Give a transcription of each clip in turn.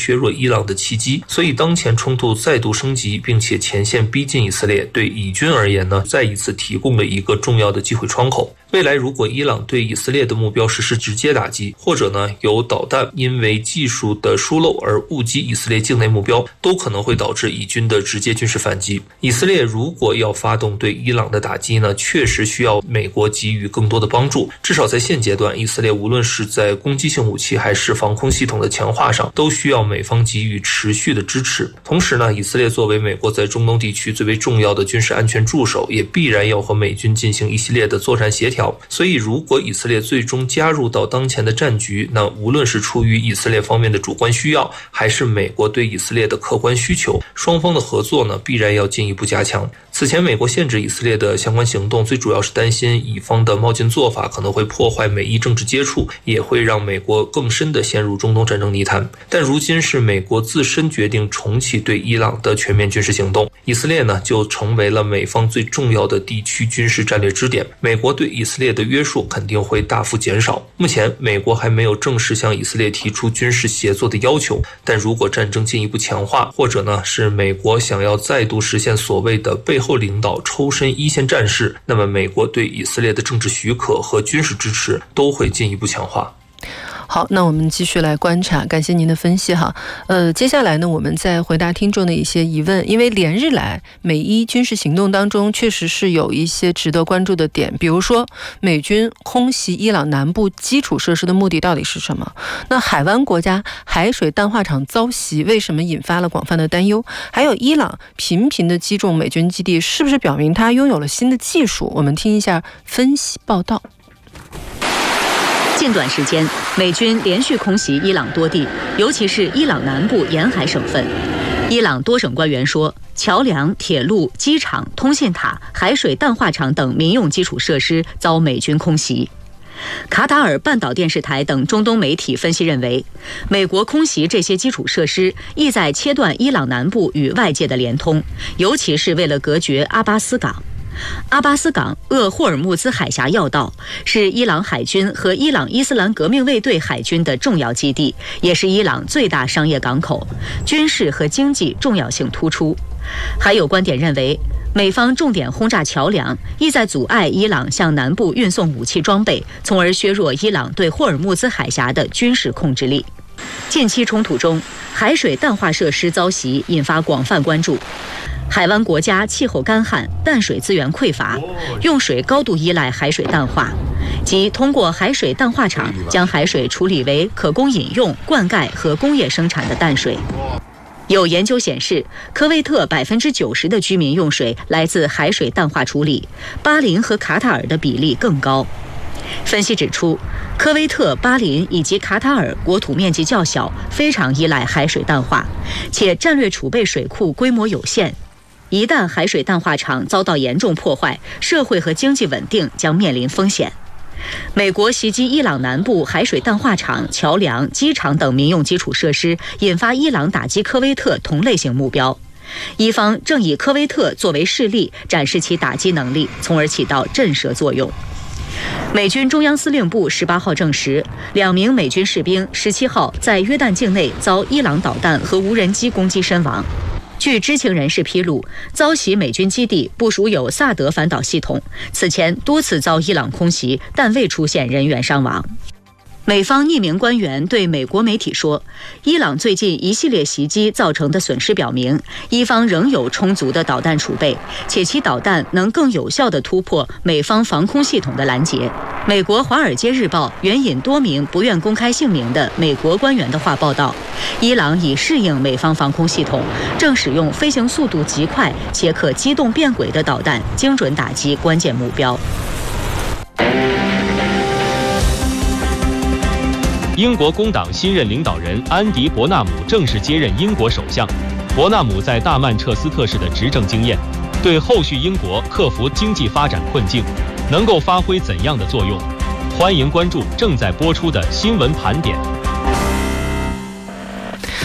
削弱伊朗的契机。所以当前冲突再度升级，并且前线逼近以色列，对以军而言呢，再一次提供了一个重要的机会窗口。未来如果伊朗对以色列的目标实施直接打击，或者呢有导弹因为技术的疏漏而误击以色列境内目标，都可能会导致以军的直接军事反击。以色列如果要发动对伊朗的打击呢，确实需要美国给予更多的帮助。至少在现阶段，以色列无论是在攻击性武器还是防空系统的强化上，都需要美方给予持续的支持。同时呢，以色列作为美国在中东地区最为重要的军事安全助手，也必然要和美军进行一系列的作战协调。所以如果以色列最终加入到当前的战局，那无论是出于以色列方面的主观需要，还是美国对以色列的客观需求，双方的合作呢必然要进一步加强。此前美国限制以色列的相关行动，最主要是担心以方的冒进做法可能会破坏美伊政治接触，也会让美国更深地陷入中东战争泥潭。但如今是美国自身决定重启对伊朗的全面军事行动，以色列呢就成为了美方最重要的地区军事战略支点，美国对以色列的约束肯定会大幅减少。目前美国还没有正式向以色列提出军事协作的要求，但如果战争进一步强化，或者呢是美国想要再度实现所谓的背后领导抽身一线战事，那么美国对以色列的政治许可和军事支持都会进一步强化。 好，那我们继续来观察，感谢您的分析哈。接下来呢，我们再回答听众的一些疑问。因为连日来美伊军事行动当中，确实是有一些值得关注的点，比如说美军空袭伊朗南部基础设施的目的到底是什么？那海湾国家海水淡化厂遭袭，为什么引发了广泛的担忧？还有伊朗频频的击中美军基地，是不是表明它拥有了新的技术？我们听一下分析报道。 近段时间，美军连续空袭伊朗多地，尤其是伊朗南部沿海省份。伊朗多省官员说，桥梁、铁路、机场、通信塔、海水淡化厂等民用基础设施遭美军空袭。卡塔尔半岛电视台等中东媒体分析认为，美国空袭这些基础设施，意在切断伊朗南部与外界的联通，尤其是为了隔绝阿巴斯港。阿巴斯港鄂霍尔木兹海峡要道，是伊朗海军和伊朗伊斯兰革命卫队海军的重要基地，也是伊朗最大商业港口，军事和经济重要性突出。还有观点认为，美方重点轰炸桥梁，意在阻碍伊朗向南部运送武器装备，从而削弱伊朗对霍尔木兹海峡的军事控制力。近期冲突中，海水淡化设施遭袭，引发广泛关注。海湾国家气候干旱，淡水资源匮乏，用水高度依赖海水淡化，即通过海水淡化厂将海水处理为可供饮用、灌溉和工业生产的淡水。有研究显示，科威特90%的居民用水来自海水淡化处理，巴林和卡塔尔的比例更高。分析指出，科威特、巴林以及卡塔尔国土面积较小，非常依赖海水淡化，且战略储备水库规模有限。一旦海水淡化厂遭到严重破坏，社会和经济稳定将面临风险。美国袭击伊朗南部海水淡化厂、桥梁、机场等民用基础设施，引发伊朗打击科威特同类型目标。伊方正以科威特作为示例，展示其打击能力，从而起到震慑作用。美军中央司令部18号证实，2名美军士兵17号在约旦境内遭伊朗导弹和无人机攻击身亡。据知情人士披露，遭袭美军基地部署有萨德反导系统，此前多次遭伊朗空袭，但未出现人员伤亡。美方匿名官员对美国媒体说，伊朗最近一系列袭击造成的损失表明，伊方仍有充足的导弹储备，且其导弹能更有效地突破美方防空系统的拦截。美国《华尔街日报》援引多名不愿公开姓名的美国官员的话报道，伊朗已适应美方防空系统，正使用飞行速度极快且可机动变轨的导弹，精准打击关键目标。 英国工党新任领导人安迪·伯纳姆正式接任英国首相。伯纳姆在大曼彻斯特市的执政经验，对后续英国克服经济发展困境能够发挥怎样的作用？欢迎关注正在播出的新闻盘点。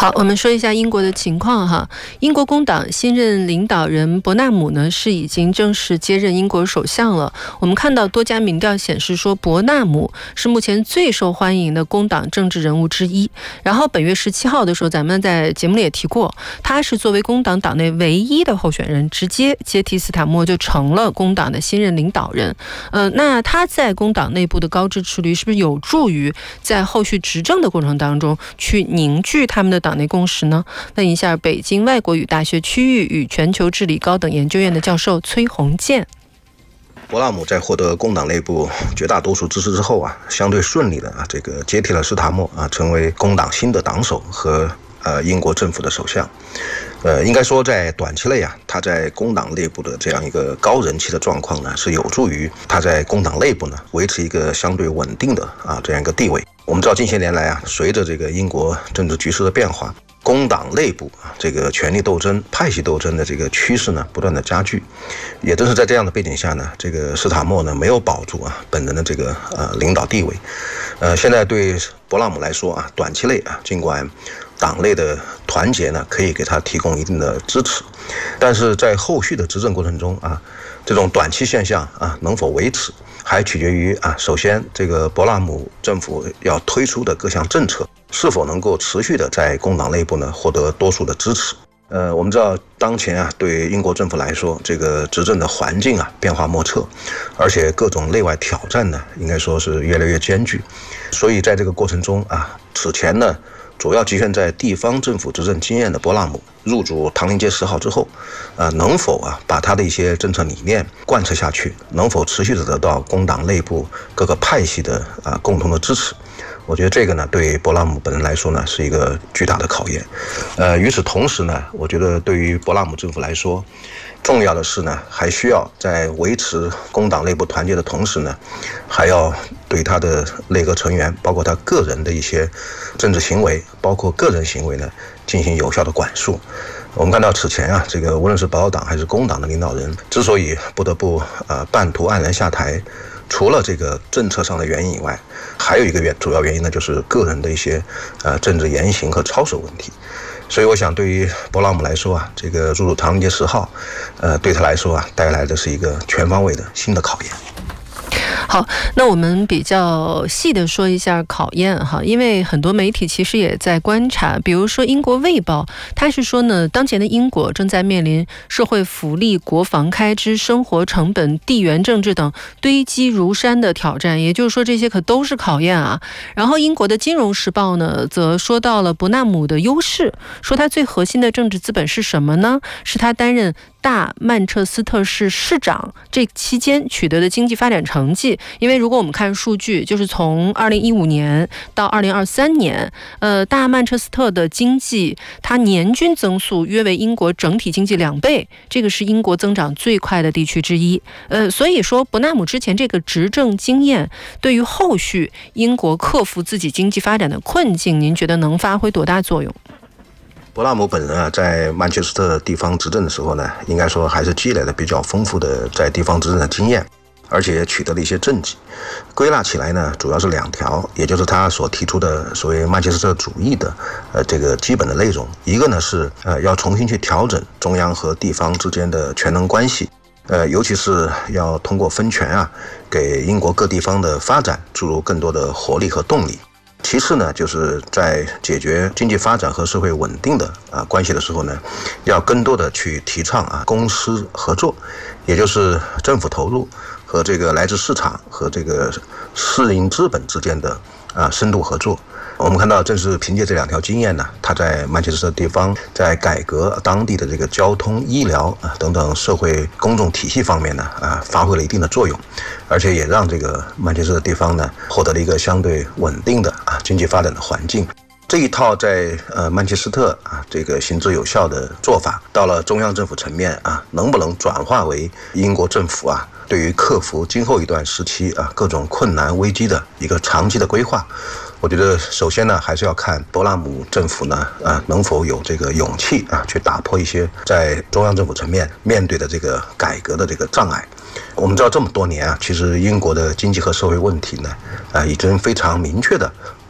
好，我们说一下英国的情况哈。英国工党新任领导人伯纳姆呢是已经正式接任英国首相了。我们看到多家民调显示说，伯纳姆是目前最受欢迎的工党政治人物之一。然后本月17号的时候，咱们在节目里也提过，他是作为工党党内唯一的候选人，直接接替斯塔默就成了工党的新任领导人。那他在工党内部的高支持率是不是有助于在后续执政的过程当中去凝聚他们的党内共识呢？问一下北京外国语大学区域与全球治理高等研究院的教授崔宏建。 伯纳姆在获得工党内部绝大多数支持之后啊，相对顺利的这个接替了斯塔默成为工党新的党首和英国政府的首相。应该说在短期内他在工党内部的这样一个高人气的状况呢，是有助于他在工党内部呢维持一个相对稳定的这样一个地位。我们知道近些年来随着这个英国政治局势的变化，工党内部这个权力斗争、派系斗争的这个趋势呢不断的加剧。也正是在这样的背景下呢，这个斯塔默呢没有保住本人的这个领导地位。现在对伯纳姆来说短期内尽管党内的团结呢可以给他提供一定的支持，但是在后续的执政过程中这种短期现象能否维持，还取决于首先这个伯纳姆政府要推出的各项政策是否能够持续的在工党内部呢获得多数的支持。我们知道当前对英国政府来说，这个执政的环境变化莫测，而且各种内外挑战呢应该说是越来越艰巨。所以在这个过程中此前呢主要局限在地方政府执政经验的伯纳姆入主唐宁街10号之后能否把他的一些政策理念贯彻下去，能否持续的得到工党内部各个派系的共同的支持，我觉得这个呢对伯纳姆本人来说呢是一个巨大的考验。与此同时呢，我觉得对于伯纳姆政府来说，重要的是呢，还需要在维持工党内部团结的同时呢，还要对他的内阁成员，包括他个人的一些政治行为，包括个人行为呢，进行有效的管束。我们看到此前这个无论是保守党还是工党的领导人，之所以不得不半途黯然下台，除了这个政策上的原因以外，还有一个主要原因呢，就是个人的一些政治言行和操守问题。所以我想对于伯纳姆来说这个入主唐宁街10号对他来说带来的是一个全方位的新的考验。 好，那我们比较细的说一下考验哈，因为很多媒体其实也在观察，比如说英国卫报，它是说呢，当前的英国正在面临社会福利、国防开支、生活成本、地缘政治等堆积如山的挑战，也就是说这些可都是考验啊。然后英国的金融时报呢，则说到了伯纳姆的优势，说他最核心的政治资本是什么呢？是他担任大曼彻斯特市市长这期间取得的经济发展成绩。因为如果我们看数据，就是从2015年到2023年，大曼彻斯特的经济它年均增速约为英国整体经济2倍，这个是英国增长最快的地区之一。所以说伯纳姆之前这个执政经验对于后续英国克服自己经济发展的困境，您觉得能发挥多大作用？ 伯纳姆本人在曼彻斯特地方执政的时候呢，应该说还是积累了比较丰富的在地方执政的经验，而且也取得了一些政绩。归纳起来呢，主要是2条，也就是他所提出的所谓曼彻斯特主义的这个基本的内容。一个呢是要重新去调整中央和地方之间的权能关系，尤其是要通过分权给英国各地方的发展注入更多的活力和动力。其次呢，就是在解决经济发展和社会稳定的关系的时候呢，要更多的去提倡公私合作，也就是政府投入和这个来自市场和这个私营资本之间的深度合作。我们看到，正是凭借这2条经验呢，他在曼彻斯特地方在改革当地的这个交通、医疗等等社会公众体系方面呢，发挥了一定的作用，而且也让这个曼彻斯特地方呢获得了一个相对稳定的经济发展的环境。这一套在曼彻斯特这个行之有效的做法，到了中央政府层面能不能转化为英国政府对于克服今后一段时期各种困难危机的一个长期的规划？我觉得首先呢，还是要看伯纳姆政府呢能否有这个勇气去打破一些在中央政府层面面对的这个改革的这个障碍。我们知道这么多年其实英国的经济和社会问题呢已经非常明确的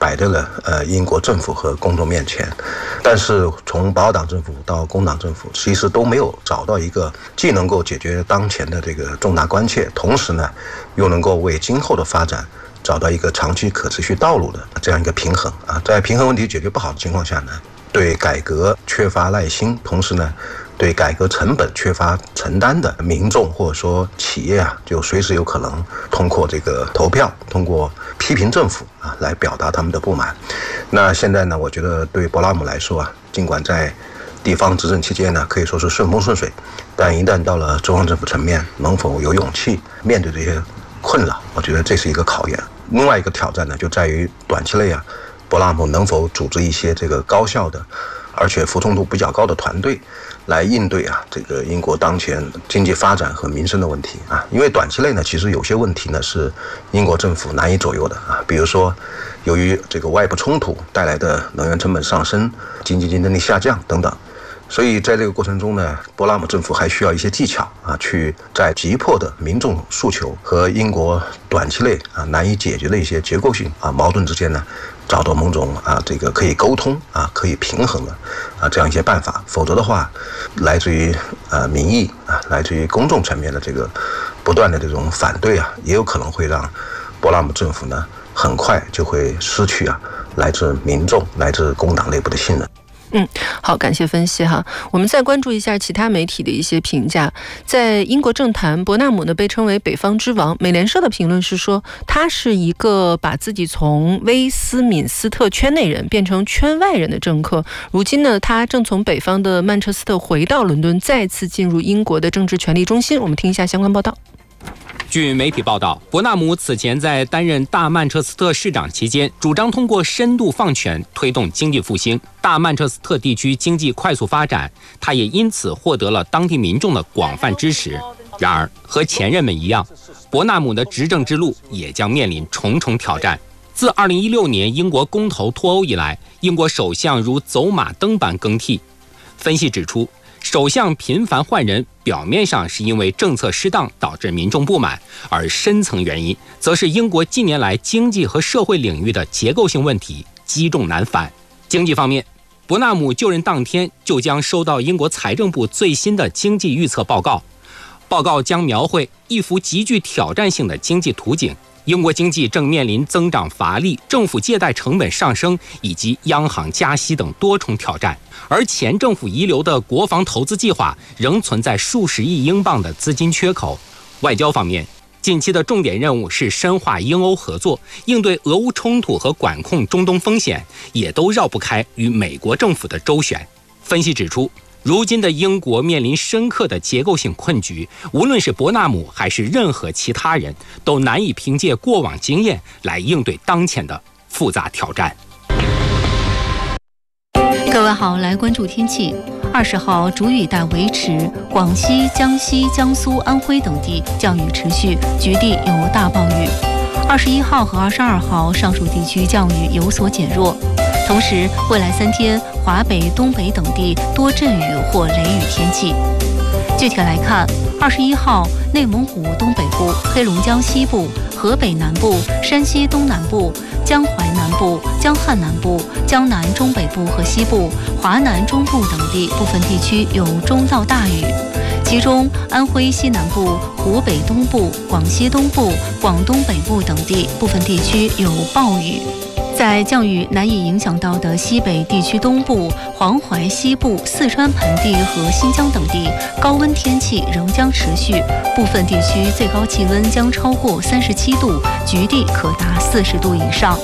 摆在了英国政府和公众面前。但是从保守党政府到工党政府，其实都没有找到一个既能够解决当前的这个重大关切，同时呢又能够为今后的发展找到一个长期可持续道路的这样一个平衡啊。在平衡问题解决不好的情况下呢，对改革缺乏耐心，同时呢对改革成本缺乏承担的民众或者说企业啊，就随时有可能通过这个投票，通过批评政府啊来表达他们的不满。那现在呢，我觉得对博拉姆来说啊，尽管在地方执政期间呢可以说是顺风顺水，但一旦到了中央政府层面，能否有勇气面对这些困扰，我觉得这是一个考验。另外一个挑战呢，就在于短期内啊，博拉姆能否组织一些这个高效的而且服从度比较高的团队来应对啊这个英国当前经济发展和民生的问题啊。因为短期内呢，其实有些问题呢是英国政府难以左右的啊，比如说由于这个外部冲突带来的能源成本上升、经济竞争力下降等等。所以在这个过程中呢，博拉姆政府还需要一些技巧啊，去在急迫的民众诉求和英国短期内啊难以解决的一些结构性啊矛盾之间呢，找到某种啊这个可以沟通啊可以平衡的啊这样一些办法。否则的话，来自于民意啊，来自于公众层面的这个不断的这种反对啊，也有可能会让博拉姆政府呢很快就会失去啊来自民众、来自工党内部的信任。 好，感谢分析哈。我们再关注一下其他媒体的一些评价。在英国政坛，伯纳姆呢被称为北方之王。美联社的评论是说，他是一个把自己从威斯敏斯特圈内人变成圈外人的政客。如今呢，他正从北方的曼彻斯特回到伦敦，再次进入英国的政治权力中心。我们听一下相关报道。 据媒体报道，伯纳姆此前在担任大曼彻斯特市长期间，主张通过深度放权推动经济复兴，大曼彻斯特地区经济快速发展，他也因此获得了当地民众的广泛支持。然而，和前任们一样，伯纳姆的执政之路也将面临重重挑战。自2016年英国公投脱欧以来，英国首相如走马灯般更替。分析指出，首相频繁换人，表面上是因为政策失当导致民众不满，而深层原因则是英国近年来经济和社会领域的结构性问题积重难返。经济方面，伯纳姆就任当天就将收到英国财政部最新的经济预测报告，报告将描绘一幅极具挑战性的经济图景。英国经济正面临增长乏力、政府借贷成本上升以及央行加息等多重挑战，而前政府遗留的国防投资计划仍存在数十亿英镑的资金缺口。外交方面，近期的重点任务是深化英欧合作，应对俄乌冲突和管控中东风险，也都绕不开与美国政府的周旋。分析指出，如今的英国面临深刻的结构性困局，无论是伯纳姆还是任何其他人，都难以凭借过往经验来应对当前的复杂挑战。 各位好，来关注天气。20号主雨带维持，广西、江西、江苏、安徽等地降雨持续，局地有大暴雨。21号和22号上述地区降雨有所减弱。同时，未来3天，华北、东北等地多阵雨或雷雨天气。具体来看，21号内蒙古东北部、黑龙江西部、河北南部、山西东南部、江淮南部、江汉南部、江南中北部和西部、华南中部等地部分地区有中到大雨，其中安徽西南部、湖北东部、广西东部、广东北部等地部分地区有暴雨。在降雨难以影响到的西北地区东部、黄淮西部、四川盆地和新疆等地，高温天气仍将持续，部分地区最高气温将超过37度，局地可达40度以上。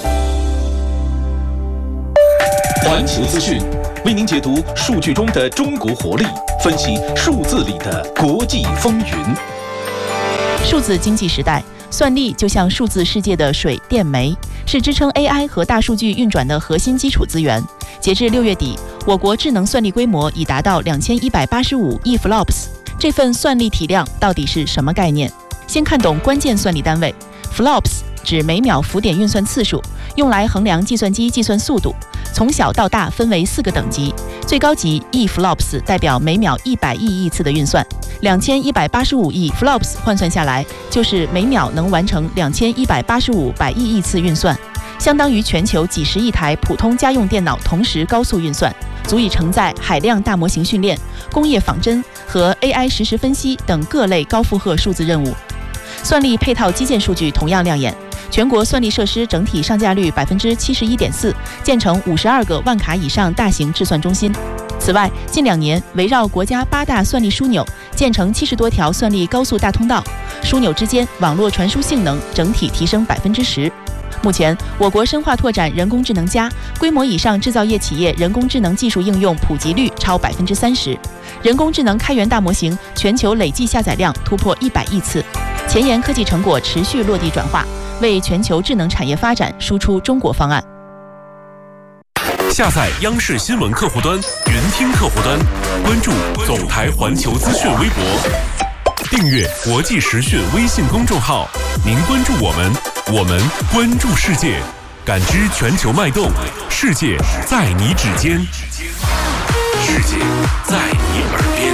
环球资讯为您解读数据中的中国活力，分析数字里的国际风云。 数字经济时代，算力就像数字世界的水电煤，是支撑 AI 和大数据运转的核心基础资源。截至6月底，我国智能算力规模已达到2185亿 flops。这份算力体量到底是什么概念？先看懂关键算力单位。flops 指每秒浮点运算次数，用来衡量计算机计算速度。从小到大分为4个等级，最高级亿 flops 代表每秒100亿亿次的运算，2185亿 flops 换算下来就是每秒能完成2185百亿亿次运算。 相当于全球几十亿台普通家用电脑同时高速运算，足以承载海量大模型训练、工业仿真和 AI 实时分析等各类高负荷数字任务。算力配套基建数据同样亮眼，全国算力设施整体上架率 71.4%， 建成52个万卡以上大型制算中心。此外，近2年围绕国家8大算力枢纽，建成70多条算力高速大通道，枢纽之间网络传输性能整体提升 10%。目前，我国深化拓展人工智能+，规模以上制造业企业人工智能技术应用普及率超 30%， 人工智能开源大模型全球累计下载量突破100亿次，前沿科技成果持续落地转化，为全球智能产业发展输出中国方案。 下载央视新闻客户端、云听客户端，关注总台环球资讯微博，订阅国际时讯微信公众号。您关注我们，我们关注世界，感知全球脉动，世界在你指尖，世界在你耳边。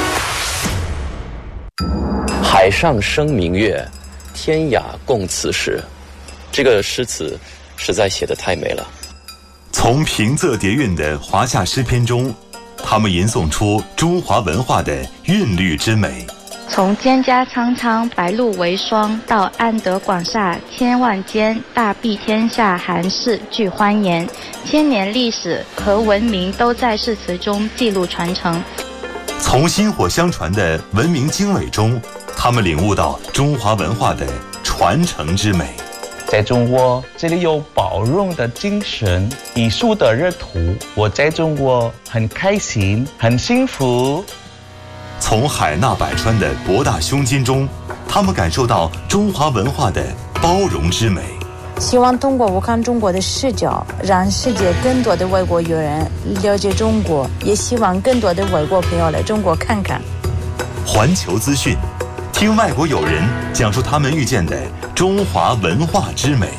海上生明月，天涯共此时。这个诗词实在写得太美了。 从平仄叠韵的华夏诗篇中，他们吟诵出中华文化的韵律之美。 从蒹葭苍苍，白露为霜，到安得广厦千万间，大庇天下寒士俱欢颜，千年历史和文明都在诗词中记录传承。 从薪火相传的文明经纬中，他们领悟到中华文化的传承之美。 在中国，这里有包容的精神，艺术的热土。我在中国很开心，很幸福。 从海纳百川的博大胸襟中，他们感受到中华文化的包容之美。 希望通过我看中国的视角，让世界更多的外国友人了解中国，也希望更多的外国朋友来中国看看。 环球资讯，听外国友人讲述他们遇见的中华文化之美。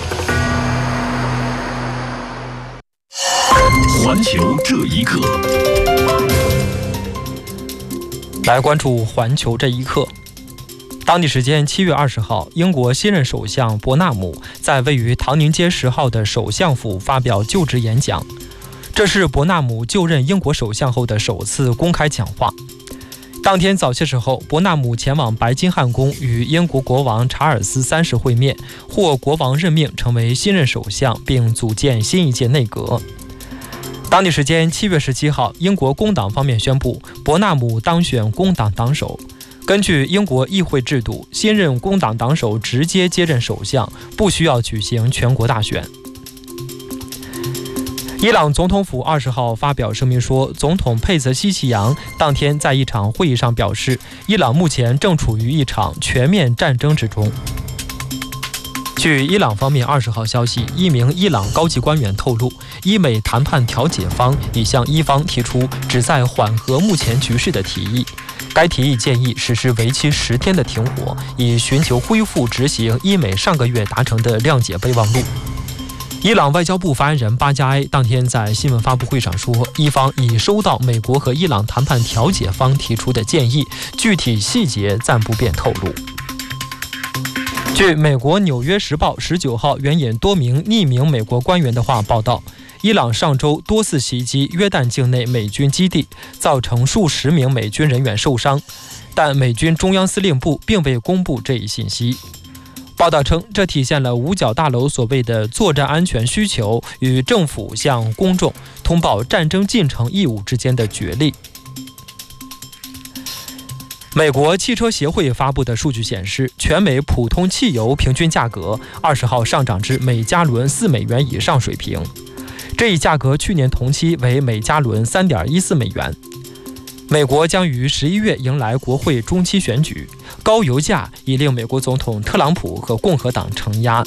环球这一刻， 来关注环球这一刻。当地时间7月20号，英国新任首相伯纳姆在位于唐宁街10号的首相府发表就职演讲，这是伯纳姆就任英国首相后的首次公开讲话。当天早些时候，伯纳姆前往白金汉宫与英国国王查尔斯3世会面，获国王任命成为新任首相，并组建新一届内阁。当地时间7月17号，英国工党方面宣布伯纳姆当选工党党首。根据英国议会制度，新任工党党首直接接任首相，不需要举行全国大选。伊朗总统府20号发表声明说，总统佩泽希奇扬当天在一场会议上表示，伊朗目前正处于一场全面战争之中。据伊朗方面20号消息，一名伊朗高级官员透露，伊美谈判调解方已向伊方提出旨在缓和目前局势的提议。该提议建议实施为期10天的停火，以寻求恢复执行伊美上个月达成的谅解备忘录。伊朗外交部发言人巴加埃当天在新闻发布会上说，伊方已收到美国和伊朗谈判调解方提出的建议，具体细节暂不便透露。据美国《纽约时报》19号援引多名匿名美国官员的话报道，伊朗上周多次袭击约旦境内美军基地，造成数十名美军人员受伤，但美军中央司令部并未公布这一信息。报道称，这体现了五角大楼所谓的作战安全需求与政府向公众通报战争进程义务之间的角力。美国汽车协会发布的数据显示，全美普通汽油平均价格20号上涨至每加仑4美元以上水平，这一价格去年同期为每加仑3.14美元。美国将于11月迎来国会中期选举，高油价已令美国总统特朗普和共和党承压。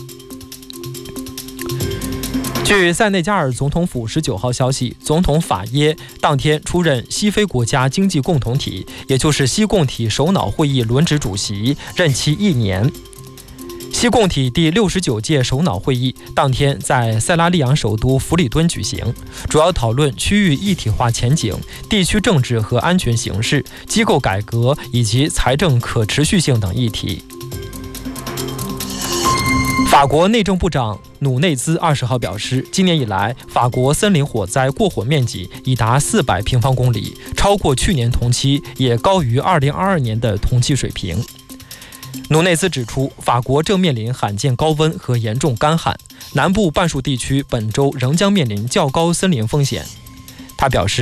据塞内加尔总统府19号消息，总统法耶当天出任西非国家经济共同体，也就是西共体首脑会议轮值主席，任期1年。西共体第69届首脑会议当天在塞拉利昂首都弗里敦举行，主要讨论区域一体化前景、地区政治和安全形势、机构改革以及财政可持续性等议题。 法国内政部长努内兹20号表示，今年以来，法国森林火灾过火面积已达400平方公里，超过去年同期，也高于2022年的同期水平。努内兹指出，法国正面临罕见高温和严重干旱，南部半数地区本周仍将面临较高森林风险。他表示，